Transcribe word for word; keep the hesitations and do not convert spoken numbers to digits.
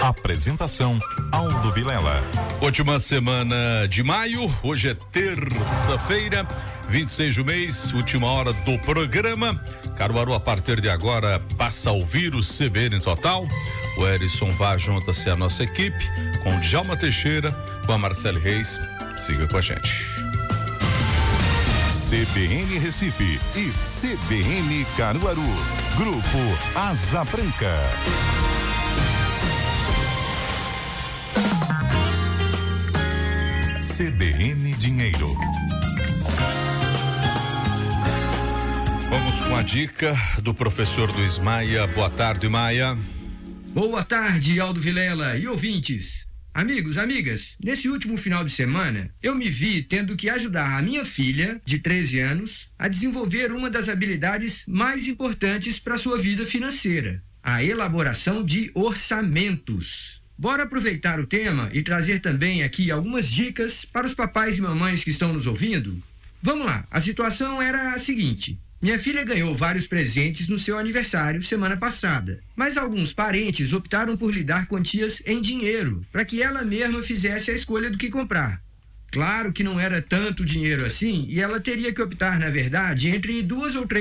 Apresentação Aldo Vilela. Última semana de maio, hoje é terça-feira, vinte e seis do mês, última hora do programa. Caruaru, a partir de agora, passa a ouvir o C B N Total. O Erison vai junto-se à nossa equipe, com o Djalma Teixeira, com a Marcele Reis. Siga com a gente. C B N Recife e C B N Caruaru. Grupo Asa Branca. C B N Dinheiro. Vamos com a dica do professor Luiz Maia. Boa tarde, Maia. Boa tarde, Aldo Vilela e ouvintes. Amigos, amigas, nesse último final de semana, eu me vi tendo que ajudar a minha filha, de treze anos, a desenvolver uma das habilidades mais importantes para sua vida financeira: a elaboração de orçamentos. Bora aproveitar o tema e trazer também aqui algumas dicas para os papais e mamães que estão nos ouvindo? Vamos lá, a situação era a seguinte: minha filha ganhou vários presentes no seu aniversário semana passada, mas alguns parentes optaram por lhe dar quantias em dinheiro, para que ela mesma fizesse a escolha do que comprar. Claro que não era tanto dinheiro assim, e ela teria que optar, na verdade, entre duas ou três